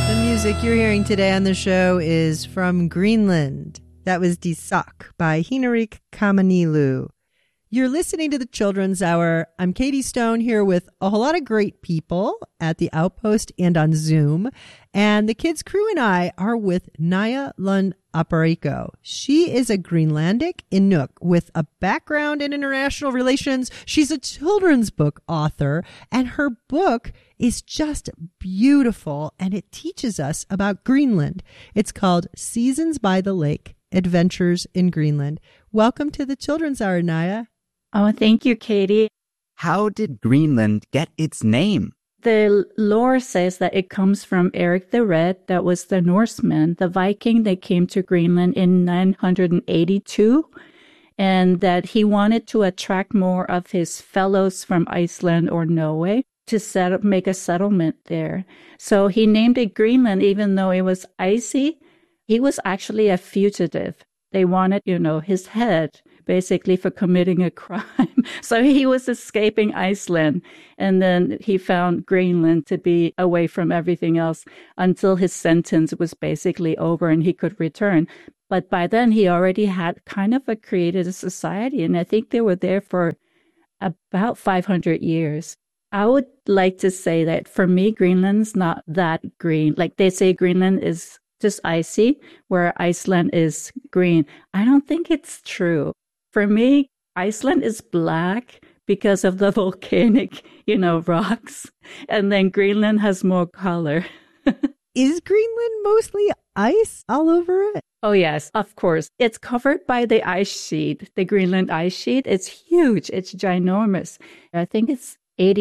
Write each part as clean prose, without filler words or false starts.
The music you're hearing today on the show is from Greenland. That was Die Sak by Hinrik Kamanilu. You're listening to the Children's Hour. I'm Katie Stone here with a whole lot of great people at the Outpost and on Zoom. And the kids' crew and I are with Naya Lund Apariko. She is a Greenlandic Inuk with a background in international relations. She's a children's book author, and her book is just beautiful, and it teaches us about Greenland. It's called Seasons by the Lake, Adventures in Greenland. Welcome to the Children's Hour, Naya. Oh, thank you, Katie. How did Greenland get its name? The lore says that it comes from Eric the Red, that was the Norseman, the Viking that came to Greenland in 982, and that he wanted to attract more of his fellows from Iceland or Norway to make a settlement there. So he named it Greenland, even though it was icy. He was actually a fugitive. They wanted, his head, basically, for committing a crime. So he was escaping Iceland, and then he found Greenland to be away from everything else until his sentence was basically over and he could return. But by then, he already had kind of created a society, and I think they were there for about 500 years. I would like to say that for me, Greenland's not that green. Like they say Greenland is just icy, where Iceland is green. I don't think it's true. For me, Iceland is black because of the volcanic, rocks. And then Greenland has more color. Is Greenland mostly ice all over it? Oh, yes, of course. It's covered by the ice sheet, the Greenland ice sheet. It's huge. It's ginormous. I think it's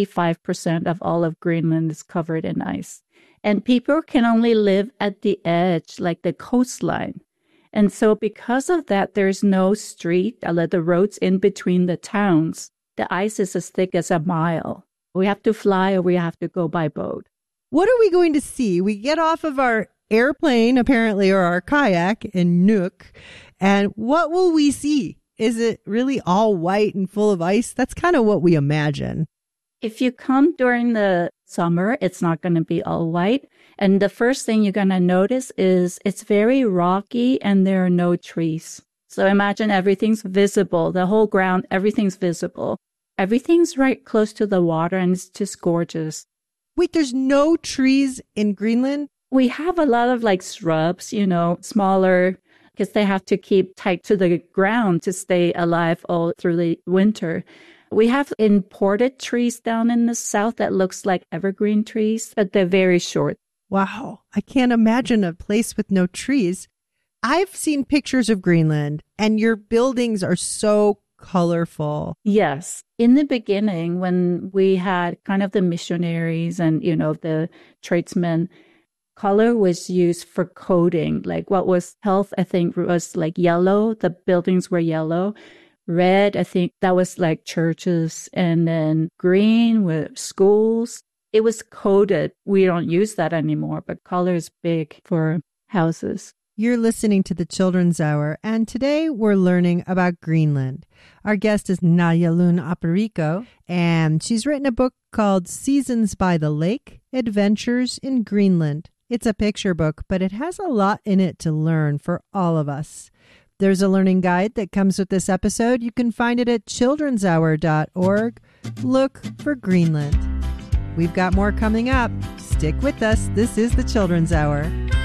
85% of all of Greenland is covered in ice. And people can only live at the edge, like the coastline. And so because of that, there's no street, the roads in between the towns. The ice is as thick as a mile. We have to fly or we have to go by boat. What are we going to see? We get off of our airplane, apparently, or our kayak in Nuuk. And what will we see? Is it really all white and full of ice? That's kind of what we imagine. If you come during the summer, it's not going to be all white. And the first thing you're going to notice is it's very rocky and there are no trees. So imagine everything's visible. The whole ground, everything's visible. Everything's right close to the water and it's just gorgeous. Wait, there's no trees in Greenland? We have a lot of shrubs, smaller, because they have to keep tight to the ground to stay alive all through the winter. We have imported trees down in the south that looks like evergreen trees, but they're very short. Wow, I can't imagine a place with no trees. I've seen pictures of Greenland, and your buildings are so colorful. Yes. In the beginning, when we had kind of the missionaries and, the tradesmen, color was used for coding. Like what was health, I think, was like yellow. The buildings were yellow. Red, I think that was like churches, and then green were schools. It was coded. We don't use that anymore, but color is big for houses. You're listening to the Children's Hour, and today we're learning about Greenland. Our guest is Naya Lund Apariko, and she's written a book called Seasons by the Lake, Adventures in Greenland. It's a picture book, but it has a lot in it to learn for all of us. There's a learning guide that comes with this episode. You can find it at childrenshour.org. Look for Greenland. We've got more coming up. Stick with us. This is the Children's Hour.